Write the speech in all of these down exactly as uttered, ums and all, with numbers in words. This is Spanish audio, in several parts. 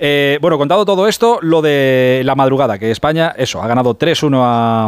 Eh, bueno, contado todo esto, lo de la madrugada, que España, eso, ha ganado tres uno a,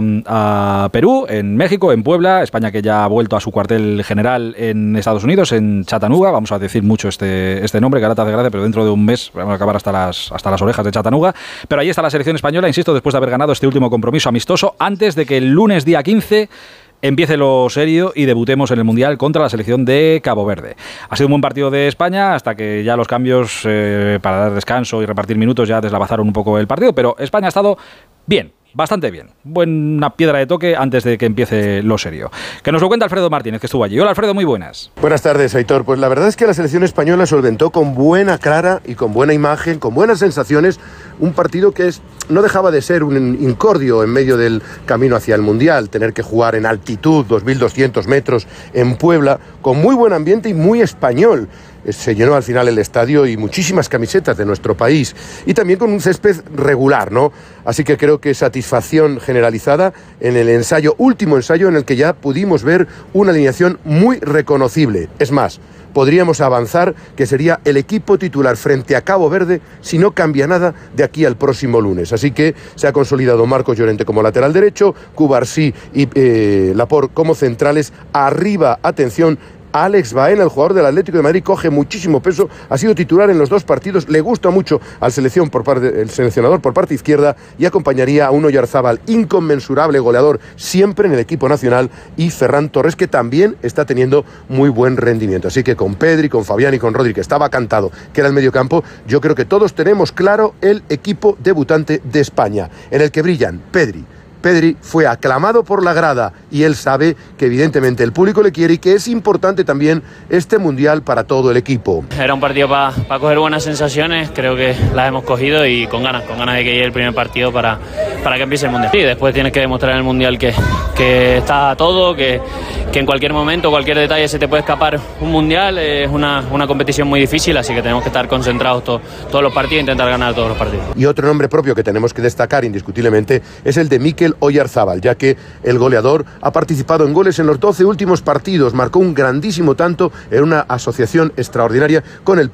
a Perú, en México, en Puebla, España que ya ha vuelto a su cuartel general en Estados Unidos, en Chattanooga, vamos a decir mucho este, este nombre, que ahora te hace gracia, pero dentro de un mes vamos a acabar hasta las, hasta las orejas de Chattanooga, pero ahí está la selección española, insisto, después de haber ganado este último compromiso amistoso, antes de que el lunes día quince empiece lo serio y debutemos en el Mundial contra la selección de Cabo Verde. Ha sido un buen partido de España hasta que ya los cambios eh, para dar descanso y repartir minutos ya deslavazaron un poco el partido, pero España ha estado bien, bastante bien. Buena piedra de toque antes de que empiece lo serio. Que nos lo cuenta Alfredo Martínez, que estuvo allí. Hola Alfredo, muy buenas. Buenas tardes, Aitor. Pues la verdad es que la selección española solventó con buena cara y con buena imagen, con buenas sensaciones, un partido que es, no dejaba de ser un incordio en medio del camino hacia el Mundial, tener que jugar en altitud, dos mil doscientos metros, en Puebla, con muy buen ambiente y muy español. Se llenó al final el estadio y muchísimas camisetas de nuestro país y también con un césped regular, ¿no? Así que creo que satisfacción generalizada en el ensayo, último ensayo en el que ya pudimos ver una alineación muy reconocible. Es más, podríamos avanzar que sería el equipo titular frente a Cabo Verde si no cambia nada de aquí al próximo lunes. Así que se ha consolidado Marcos Llorente como lateral derecho, Cubarsí y eh, Laporte como centrales. Arriba, atención, Alex Baena, el jugador del Atlético de Madrid, coge muchísimo peso, ha sido titular en los dos partidos, le gusta mucho al selección por parte, el seleccionador por parte izquierda y acompañaría a un Oyarzábal inconmensurable goleador siempre en el equipo nacional y Ferran Torres, que también está teniendo muy buen rendimiento. Así que con Pedri, con Fabián y con Rodri, que estaba cantado que era el mediocampo, yo creo que todos tenemos claro el equipo debutante de España, en el que brillan Pedri. Pedri fue aclamado por la grada y él sabe que evidentemente el público le quiere y que es importante también este Mundial para todo el equipo. Era un partido para pa coger buenas sensaciones, creo que las hemos cogido y con ganas, con ganas de que llegue el primer partido para, para que empiece el Mundial. Y después tienes que demostrar en el Mundial que, que está todo, que, que en cualquier momento, cualquier detalle se te puede escapar un Mundial, es una, una competición muy difícil, así que tenemos que estar concentrados to, todos los partidos e intentar ganar todos los partidos. Y otro nombre propio que tenemos que destacar indiscutiblemente es el de Mikel Oyarzábal, ya que el goleador ha participado en goles en los doce últimos partidos, marcó un grandísimo tanto en una asociación extraordinaria con el